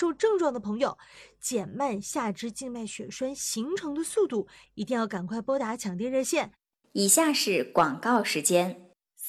受症状的朋友，减慢下肢静脉血栓形成的速度，一定要赶快拨打抢电热线。 以下是广告时间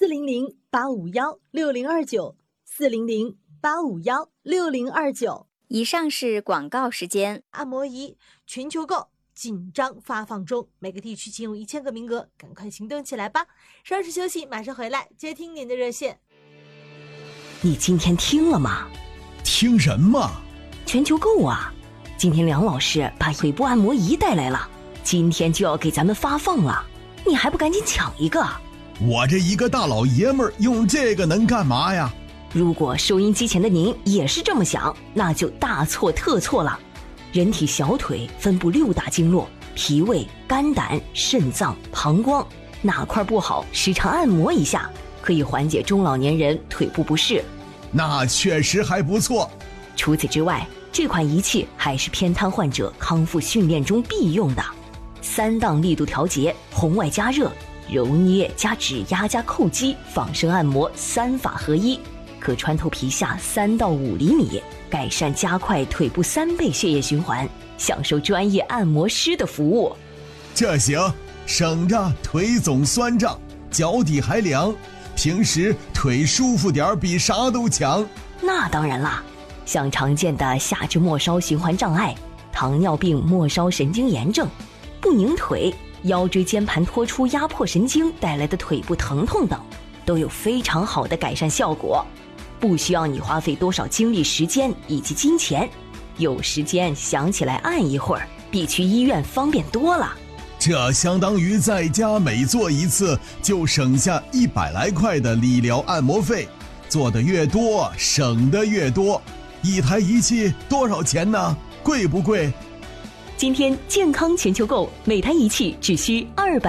：400-851-6029，400-851-6029。 以上是广告时间。 按摩仪全球购紧张发放中，每个地区仅有1000个名额，赶快行动起来吧！稍事休息，马上回来接听您的热线。 你今天听了吗？ 听什么？ 全球购啊！今天梁老师把腿部按摩仪带来了，今天就要给咱们发放了，你还不赶紧抢一个？ 我这一个大老爷们儿用这个能干嘛呀？ 如果收音机前的您也是这么想，那就大错特错了。人体小腿分布6大经络，脾胃、肝胆、肾脏、膀胱，哪块不好，时常按摩一下，可以缓解中老年人腿部不适。 那确实还不错。 除此之外，这款仪器还是偏瘫患者康复训练中必用的，3档力度调节、红外加热、揉捏加指压加叩击仿生按摩3法合一，可穿透皮下3到5厘米，改善加快腿部3倍血液循环，享受专业按摩师的服务。 这行，省着腿总酸胀，脚底还凉，平时腿舒服点比啥都强。 那当然啦，像常见的下肢末梢循环障碍、糖尿病末梢神经炎症、不拧腿、腰椎间盘突出压迫神经带来的腿部疼痛等，都有非常好的改善效果，不需要你花费多少精力时间以及金钱，有时间想起来按一会儿，比去医院方便多了。 这相当于在家每做一次就省下100来块的理疗按摩费，做得越多省得越多。一台仪器多少钱呢？贵不贵？ 今天健康全球购，每台仪器只需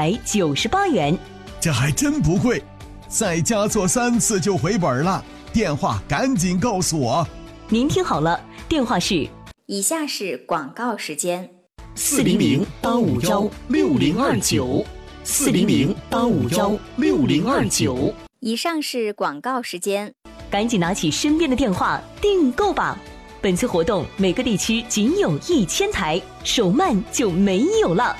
298元。 这还真不贵，在家做3次就回本了。电话赶紧告诉我。 您听好了，电话是。 以下是广告时间 ：400-851-6029，400-851-6029。 以上是广告时间， 赶紧拿起身边的电话订购吧。本次活动每个地区仅有1000台，手慢就没有了。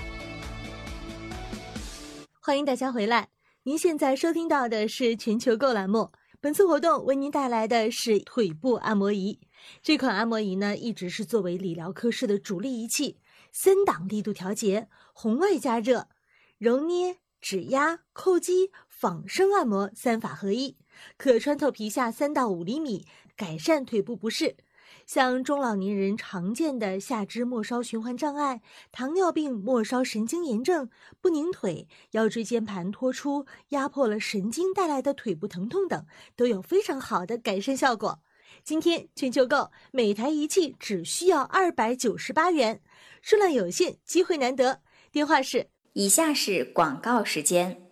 欢迎大家回来，您现在收听到的是全球购栏目。本次活动为您带来的是腿部按摩仪。这款按摩仪呢，一直是作为理疗科室的主力仪器，3档力度调节、红外加热、揉捏、指压、叩击、仿生按摩3法合一，可穿透皮下3到5厘米，改善腿部不适。像中老年人常见的下肢末梢循环障碍、糖尿病末梢神经炎症、不拧腿、腰椎间盘突出压迫了神经带来的腿部疼痛等，都有非常好的改善效果。今天全球购每台仪器只需要298元，数量有限，机会难得。电话是。 以下是广告时间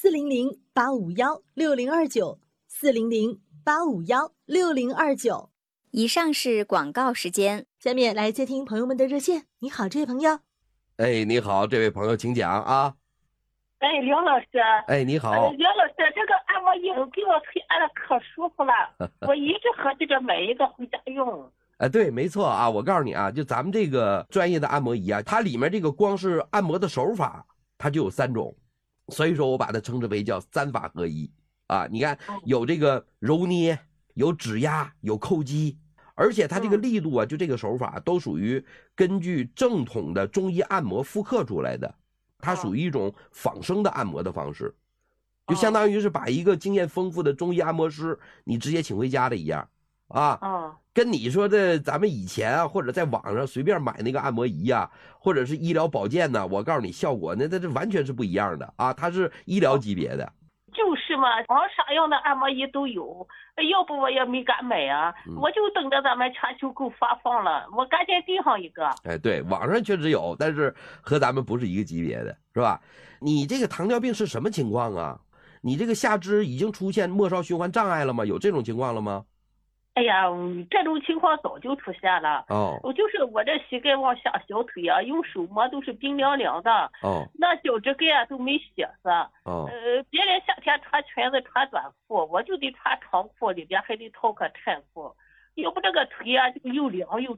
：400-851-6029，400-851-6029。 以上是广告时间， 下面来接听朋友们的热线。你好，这位朋友。 哎，你好，这位朋友，请讲啊。 哎，梁老师。 哎，你好。 梁老师，这个按摩仪给我腿按的可舒服了，我一直合计着买一个回家用。 哎，对，没错啊，我告诉你啊，就咱们这个专业的按摩仪啊，它里面这个光是按摩的手法，它就有3种，所以说我把它称之为叫3法合一啊。你看，有这个揉捏，有指压，有叩击，而且它这个力度啊，就这个手法都属于根据正统的中医按摩复刻出来的，它属于一种仿生的按摩的方式，就相当于是把一个经验丰富的中医按摩师你直接请回家的一样啊。跟你说的咱们以前啊，或者在网上随便买那个按摩仪啊，或者是医疗保健呢，我告诉你效果那这完全是不一样的啊，它是医疗级别的。 就是嘛，网上用的按摩仪都有，要不我也没敢买啊，我就等着咱们全球购发放了，我赶紧订上一个。 哎，对，网上确实有，但是和咱们不是一个级别的，是吧？你这个糖尿病是什么情况啊？你这个下肢已经出现末梢循环障碍了吗？有这种情况了吗？ 哎呀，这种情况早就出现了。我就是我这膝盖往下小腿啊，用手摸都是冰凉凉的。那脚趾盖啊都没血色。别人夏天穿裙子穿短裤，我就得穿长裤，里边还得套个衬裤，要不这个腿啊就又凉又